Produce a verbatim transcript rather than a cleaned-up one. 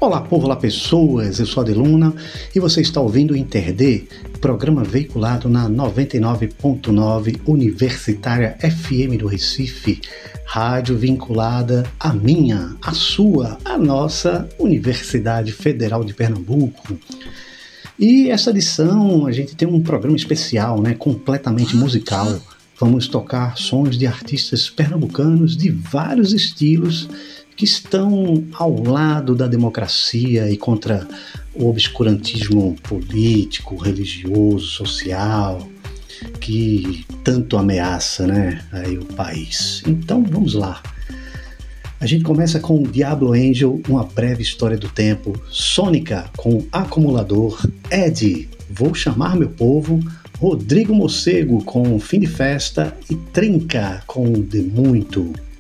Olá povo, olá pessoas, eu sou Adeluna e você está ouvindo o InterD, programa veiculado na noventa e nove ponto nove Universitária F M do Recife, rádio vinculada à minha, à sua, à nossa Universidade Federal de Pernambuco. E essa edição a gente tem um programa especial, né, completamente musical. Vamos tocar sons de artistas pernambucanos de vários estilos que estão ao lado da democracia e contra o obscurantismo político, religioso, social, que tanto ameaça, né, aí o país. Então vamos lá. A gente começa com Diablo Angel, Uma Breve História do Tempo, Sônica com Acumulador, Ed, Vou Chamar Meu Povo, Rodrigo Morcego com Fim de Festa e Trinca com De Muito.